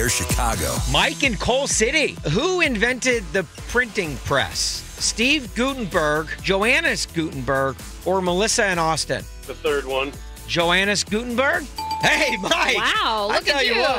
Chicago. Mike in Coal City. Who invented the printing press? Steve Gutenberg, Johannes Gutenberg, or Melissa in Austin? The third one. Johannes Gutenberg? Hey, Mike. Wow, I look tell at you you. what.